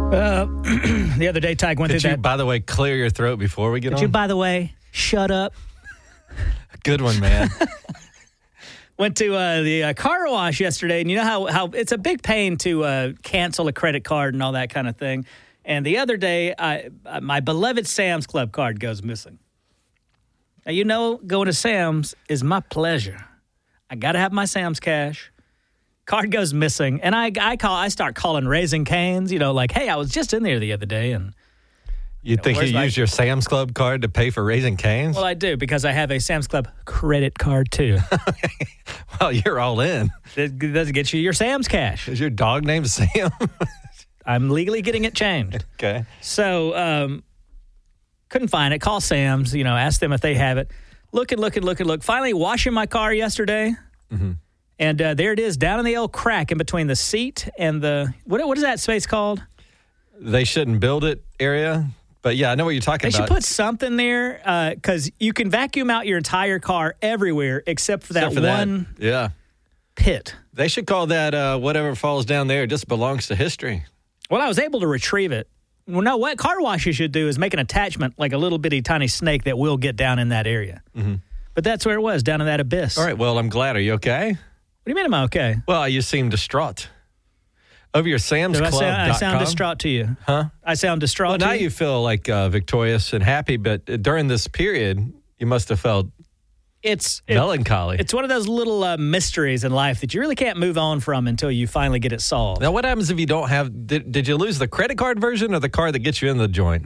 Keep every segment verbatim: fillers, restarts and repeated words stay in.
Uh, the other day, Tyke went Did through you, that. by the way, clear your throat before we get Did on? you, by the way, shut up? Good one, man. Went to uh, the uh, car wash yesterday, and you know how, how it's a big pain to uh, cancel a credit card and all that kind of thing. And the other day, I, uh, my beloved Sam's Club card goes missing. Now, you know, going to Sam's is my pleasure. I got to have my Sam's cash. Card goes missing, and I I call I start calling Raising Cane's, you know, like, hey, I was just in there the other day, and You, you know, think you my, use your Sam's Club card to pay for Raising Cane's? Well, I do, because I have a Sam's Club credit card, too. Well, you're all in. It doesn't get you your Sam's cash. Is your dog named Sam? I'm legally getting it changed. Okay. So, um, couldn't find it. Call Sam's, you know, ask them if they have it. Look and look and look and look. Finally, washing my car yesterday. Mm-hmm. And uh, there it is, down in the old crack in between the seat and the, what, what is that space called? They shouldn't build it area. But yeah, I know what you're talking they about. They should put something there, because uh, you can vacuum out your entire car everywhere except for that except for one that. Yeah. pit. They should call that uh, whatever falls down there just belongs to history. Well, I was able to retrieve it. Well, no, what car washes should do is make an attachment, like a little bitty tiny snake that will get down in that area. Mm-hmm. But that's where it was, down in that abyss. All right, well, I'm glad. Are you okay? What do you mean, am I okay? Well, you seem distraught. Over your Sam's Club. I sound, I sound distraught to you. Huh? I sound distraught well, to now you? you feel like uh, victorious and happy, but during this period, you must have felt it's melancholy. It, it's one of those little uh, mysteries in life that you really can't move on from until you finally get it solved. Now, what happens if you don't have, did, did you lose the credit card version or the card that gets you in the joint?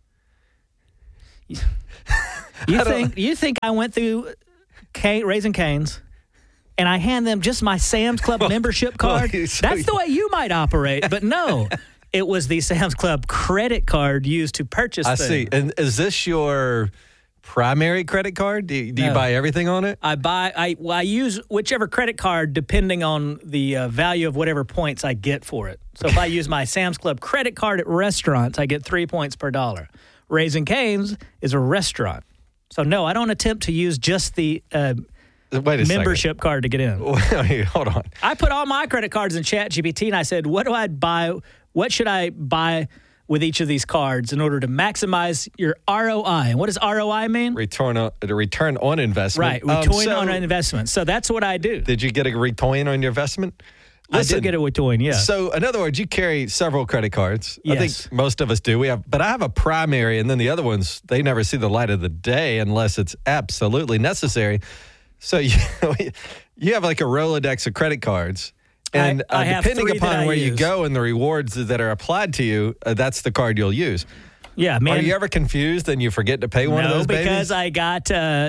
You, you think you think I went through Cane, Raising Cane's and I hand them just my Sam's Club membership card? Well, so That's the way you might operate, but no. It was the Sam's Club credit card used to purchase I things. see. And is this your primary credit card? Do you, do you No. buy everything on it? I buy. I well, I use whichever credit card depending on the uh, value of whatever points I get for it. So if I use my Sam's Club credit card at restaurants, I get three points per dollar. Raising Cane's is a restaurant, so no, I don't attempt to use just the uh, Wait a membership second. card to get in. Wait, hold on. I put all my credit cards in ChatGPT, and I said, "What do I buy? What should I buy with each of these cards in order to maximize your R O I?" And what does R O I mean? Return on, the return on investment. Right, return Um, so on an investment. So that's what I do. Did you get a return on your investment? Listen, I did get a return, yeah. So, in other words, you carry several credit cards. Yes. I think most of us do. We have, but I have a primary, and then the other ones, they never see the light of the day unless it's absolutely necessary. So you you have like a Rolodex of credit cards, and I, I uh, have depending three that upon I where use. you go and the rewards that are applied to you, uh, that's the card you'll use. Yeah, man. Are you ever confused and you forget to pay one no, of those because babies? I got uh,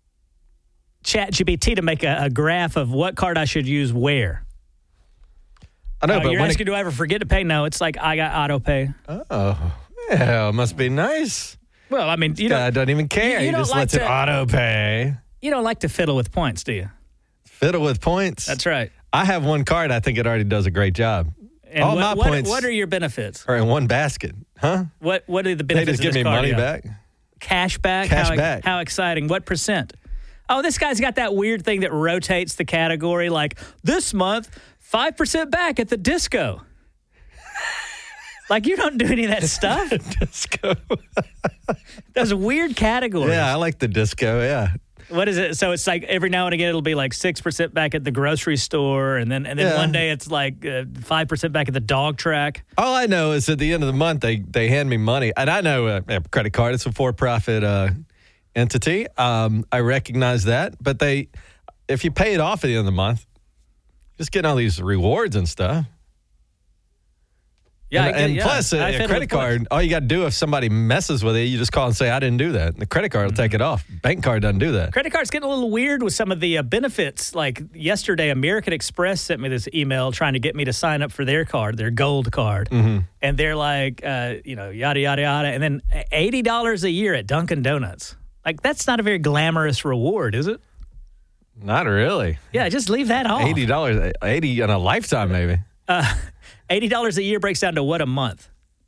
ChatGPT to make a, a graph of what card I should use where. I know, Uh, but you're when asking, it, do I ever forget to pay? No, it's like I got auto pay. oh, yeah, it must be nice. Well, I mean, you Guy don't, doesn't even care. you he don't just like lets it to- auto pay. you don't like to fiddle with points, do you? Fiddle with points. That's right. I have one card. I think it already does a great job. And All what, my what, points what are your benefits? are in one basket, huh? What What are the They benefits just give of this me card money you have? back. Cash back? Cash how, back. How exciting. What percent? Oh, this guy's got that weird thing that rotates the category, like this month, five percent back at the disco. Like, you don't do any of that stuff. Disco. Those weird categories. Yeah, I like the disco. Yeah. What is it? So it's like every now and again it'll be like six percent back at the grocery store, and then and then Yeah. one day it's like uh, five percent back at the dog track. All I know is at the end of the month they they hand me money, and I know uh, a credit card. It's a for-profit uh, entity. Um, I recognize that, but they, if you pay it off at the end of the month, just getting all these rewards and stuff. Yeah, and, I get- and yeah, plus, I a, a fiddle credit with points. card, all you got to do if somebody messes with it, you just call and say, I didn't do that. And the credit card will take it off. Bank card doesn't do that. Credit card's getting a little weird with some of the uh, benefits. Like yesterday, American Express sent me this email trying to get me to sign up for their card, their gold card. Mm-hmm. And they're like, uh, you know, yada, yada, yada. And then eighty dollars a year at Dunkin' Donuts. Like, that's not a very glamorous reward, is it? Not really. Yeah, just leave that off. eighty dollars, eighty in a lifetime, maybe. Uh, eighty dollars a year breaks down to what a month?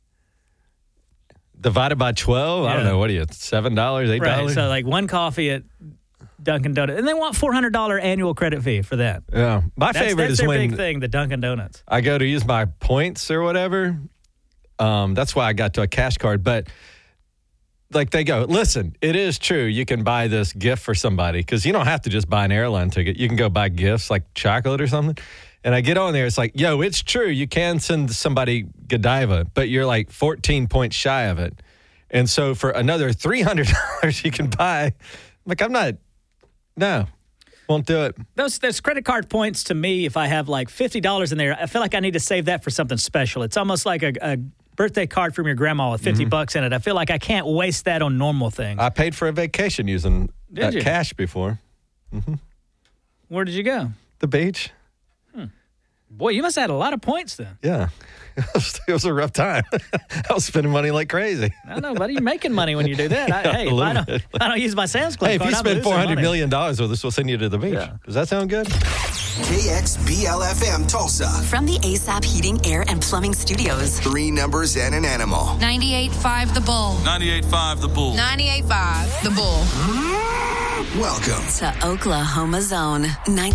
Divided by twelve, I don't Yeah. know. What are you, seven dollars, eight dollars? Right, so like one coffee at Dunkin' Donuts. And they want four hundred dollars annual credit fee for that. Yeah. My That's, favorite that's is their when big thing, the Dunkin' Donuts. I go to use my points or whatever, Um, that's why I got to a cash card. But like they go, listen, it is true. You can buy this gift for somebody because you don't have to just buy an airline ticket. You can go buy gifts like chocolate or something. And I get on there. It's like, yo, it's true. You can send somebody Godiva, but you're like fourteen points shy of it. And so for another three hundred dollars you can buy, like I'm not, no, won't do it. Those those credit card points to me, if I have like fifty dollars in there, I feel like I need to save that for something special. It's almost like a, a birthday card from your grandma with fifty mm-hmm. bucks in it. I feel like I can't waste that on normal things. I paid for a vacation using Did that you? cash before. Mm-hmm. Where did you go? The beach. Hmm. Boy, you must have had a lot of points then. Yeah. It was a rough time. I was spending money like crazy. I know, buddy. You're making money when you do that. I, hey, if I, don't, if I don't use my Sam's Club hey, card, if you I'm spend four hundred money. million dollars with us, we'll send you to the beach. Yeah. Does that sound good? K X B L F M Tulsa. From the A S A P Heating, Air, and Plumbing Studios. Three numbers and an animal. ninety-eight point five The Bull. ninety-eight point five The Bull. ninety-eight point five The Bull. Welcome To Oklahoma Zone. ninety